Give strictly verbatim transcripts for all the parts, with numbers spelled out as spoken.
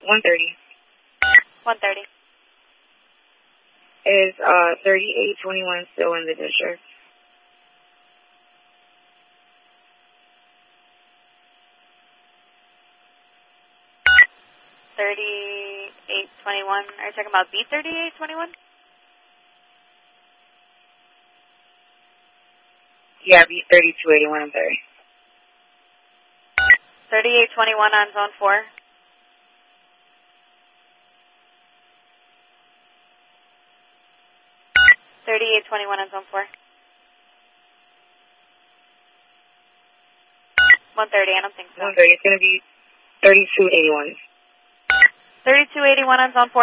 one thirty. one thirty. Is uh thirty-eight twenty-one still in the district? thirty-eight twenty-one. Are you talking about B thirty-eight twenty-one? Yeah, B thirty-two eighty-one, I'm sorry. thirty-eight twenty-one on zone four. thirty-eight twenty-one on zone four. one thirty, I don't think so. one thirty, it's going to be thirty-two eighty-one. thirty-two eighty-one on zone four.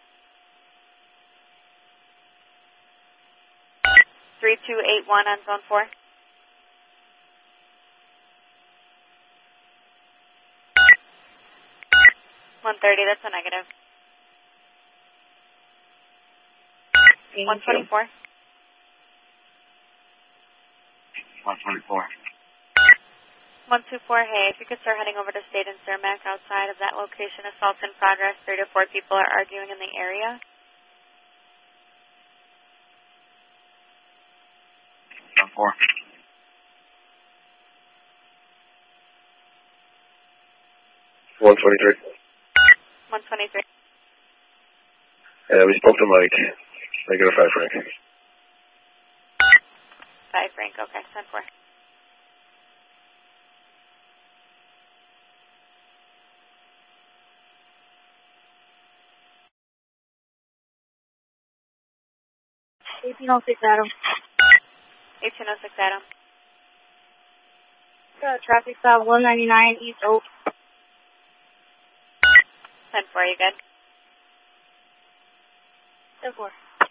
three two eight one on zone four. one thirty, that's a negative. one twenty-four. one twenty-four. one two four, hey, if you could start heading over to State and Cermak outside of that location. Assault's in progress. Three to four people are arguing in the area. one four. one twenty-three. one twenty-three. Yeah, we spoke to Mike. Negative five Frank. five Frank, okay, ten four. eighteen oh six Adam. eighteen oh six Adam. Uh, traffic stop one ninety-nine East Oak. ten four, you good? ten four.